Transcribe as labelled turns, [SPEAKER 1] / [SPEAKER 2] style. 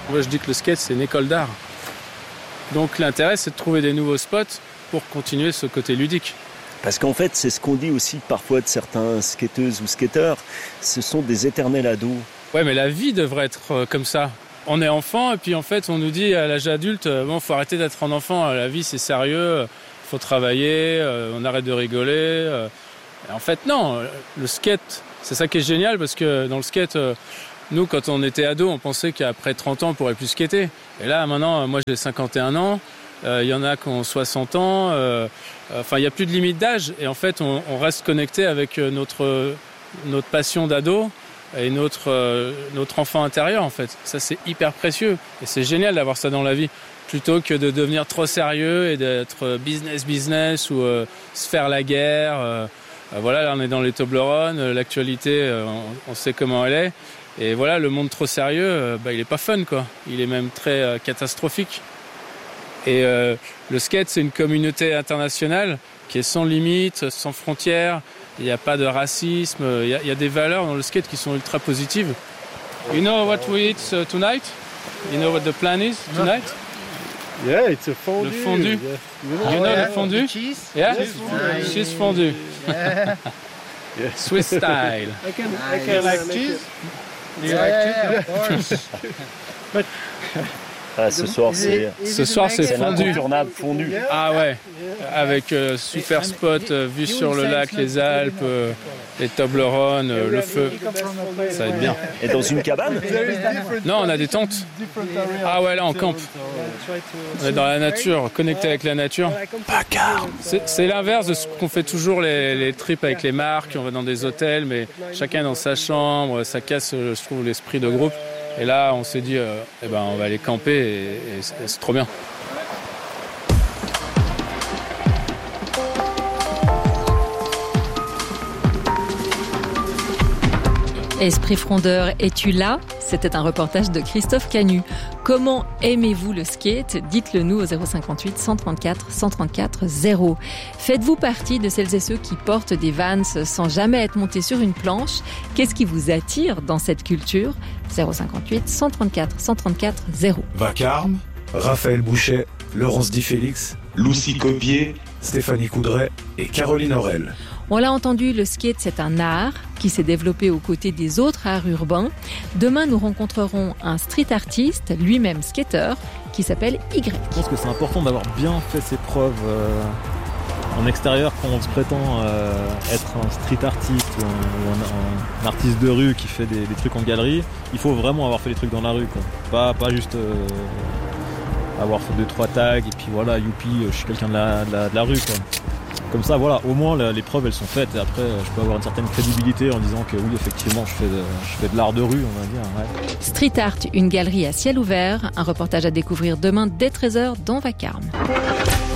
[SPEAKER 1] Moi, je dis que le skate, c'est une école d'art. Donc l'intérêt, c'est de trouver des nouveaux spots pour continuer ce côté ludique.
[SPEAKER 2] Parce qu'en fait, c'est ce qu'on dit aussi parfois de certains skateuses ou skateurs, ce sont des éternels ados.
[SPEAKER 1] Ouais, mais la vie devrait être comme ça. On est enfant et puis en fait, on nous dit à l'âge adulte, bon, faut arrêter d'être un enfant, la vie c'est sérieux, faut travailler, on arrête de rigoler. Et en fait, non, le skate, c'est ça qui est génial parce que dans le skate, nous, quand on était ados, on pensait qu'après 30 ans, on pourrait plus skater. Et là, maintenant, moi j'ai 51 ans, il y en a qui ont 60 ans, enfin, il n'y a plus de limite d'âge et en fait, on reste connecté avec notre passion d'ado. Et notre enfant intérieur, en fait. Ça, c'est hyper précieux. Et c'est génial d'avoir ça dans la vie. Plutôt que de devenir trop sérieux et d'être business ou se faire la guerre. Voilà, là, on est dans les Toblerones. L'actualité, on sait comment elle est. Et voilà, le monde trop sérieux, il est pas fun, quoi. Il est même très catastrophique. Et le skate, c'est une communauté internationale qui est sans limite, sans frontières. Il n'y a pas de racisme, il y a des valeurs dans le skate qui sont ultra positives. You know what we eat tonight? You know what the plan is tonight?
[SPEAKER 3] Yeah, it's a fondue.
[SPEAKER 1] Le fondu. Yeah. You know the fondue?
[SPEAKER 4] Cheese?
[SPEAKER 1] Yeah?
[SPEAKER 4] Cheese.
[SPEAKER 1] Cheese fondue.
[SPEAKER 4] Yeah.
[SPEAKER 1] Swiss style.
[SPEAKER 3] I can like cheese.
[SPEAKER 4] Do you like cheese? Of course.
[SPEAKER 3] But
[SPEAKER 2] Ce soir,
[SPEAKER 1] c'est fondu.
[SPEAKER 2] l'incontournable fondu.
[SPEAKER 1] Ah ouais, avec super spot, vue sur le lac, les Alpes, les Toblerones, le feu. Ça va être bien.
[SPEAKER 2] Et dans une cabane?
[SPEAKER 1] Non, on a des tentes. Ah ouais, là on campe. On est dans la nature, connecté avec la nature. C'est l'inverse de ce qu'on fait toujours les trips avec les marques. On va dans des hôtels, mais chacun dans sa chambre. Ça casse, je trouve, l'esprit de groupe. Et là, on s'est dit, on va aller camper et c'est trop bien.
[SPEAKER 5] Esprit frondeur, es-tu là? C'était un reportage de Christophe Canu. Comment aimez-vous le skate? Dites-le nous au 058 134 134 0. Faites-vous partie de celles et ceux qui portent des Vans sans jamais être montés sur une planche? Qu'est-ce qui vous attire dans cette culture? 058 134 134 0.
[SPEAKER 6] Vacarme, Raphaël Bouchet, Laurence Di Félix,
[SPEAKER 7] Lucie Copier,
[SPEAKER 6] Stéphanie Coudray et Caroline Aurel.
[SPEAKER 5] On l'a entendu, le skate, c'est un art qui s'est développé aux côtés des autres arts urbains. Demain, nous rencontrerons un street artiste, lui-même skateur, qui s'appelle Y.
[SPEAKER 8] Je pense que c'est important d'avoir bien fait ses preuves en extérieur quand on se prétend être un street artiste ou un artiste de rue qui fait des trucs en galerie. Il faut vraiment avoir fait des trucs dans la rue, quoi. Pas juste avoir fait 2-3 tags et puis voilà, youpi, je suis quelqu'un de la rue, quoi. Comme ça, voilà, au moins les preuves elles sont faites et après je peux avoir une certaine crédibilité en disant que oui, effectivement, je fais de l'art de rue, on va dire. Ouais.
[SPEAKER 5] Street Art, une galerie à ciel ouvert, un reportage à découvrir demain dès 13h dans Vacarme.